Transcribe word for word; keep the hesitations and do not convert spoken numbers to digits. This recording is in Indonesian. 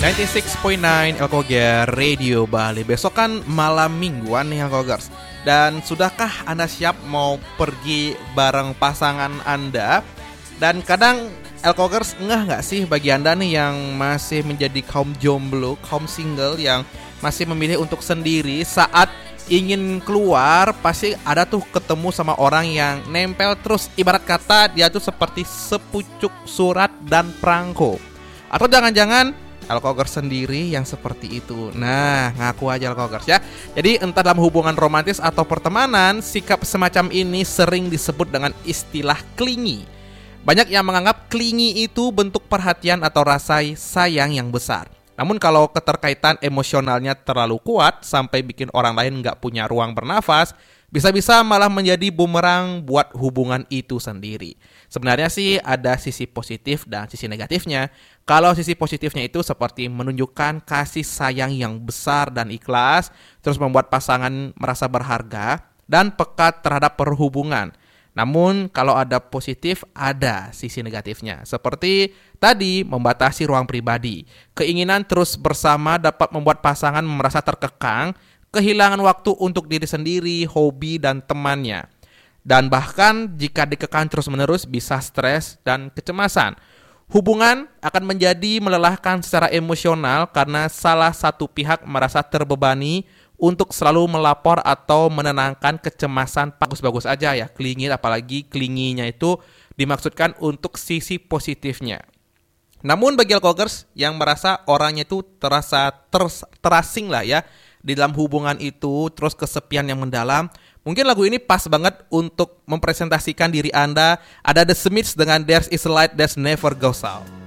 sembilan puluh enam koma sembilan Elkoger Radio Bali. Besok kan malam mingguan nih Elkogers. Dan sudahkah Anda siap mau pergi bareng pasangan Anda? Dan kadang Elkogers ngeh gak sih bagi Anda nih yang masih menjadi kaum jomblo, kaum single yang masih memilih untuk sendiri saat ingin keluar, pasti ada tuh ketemu sama orang yang nempel terus, ibarat kata dia tuh seperti sepucuk surat dan perangko. Atau jangan-jangan Elkogers sendiri yang seperti itu. Nah, ngaku aja Elkogers ya. Jadi entah dalam hubungan romantis atau pertemanan, sikap semacam ini sering disebut dengan istilah clingy. Banyak yang menganggap clingy itu bentuk perhatian atau rasa sayang yang besar. Namun kalau keterkaitan emosionalnya terlalu kuat sampai bikin orang lain nggak punya ruang bernafas, bisa-bisa malah menjadi bumerang buat hubungan itu sendiri. Sebenarnya sih ada sisi positif dan sisi negatifnya. Kalau sisi positifnya itu seperti menunjukkan kasih sayang yang besar dan ikhlas, terus membuat pasangan merasa berharga dan peka terhadap perhubungan. Namun kalau ada positif, ada sisi negatifnya. Seperti tadi, membatasi ruang pribadi. Keinginan terus bersama dapat membuat pasangan merasa terkekang, kehilangan waktu untuk diri sendiri, hobi, dan temannya. Dan bahkan jika dikekang terus-menerus bisa stres dan kecemasan. Hubungan akan menjadi melelahkan secara emosional karena salah satu pihak merasa terbebani untuk selalu melapor atau menenangkan kecemasan. Bagus-bagus aja ya, clingy, apalagi clingy-nya itu dimaksudkan untuk sisi positifnya. Namun bagi Elkogers yang merasa orangnya itu terasa ter- terasing lah ya di dalam hubungan itu, terus kesepian yang mendalam, mungkin lagu ini pas banget untuk mempresentasikan diri Anda. Ada The Smiths dengan There Is a Light That Never Goes Out.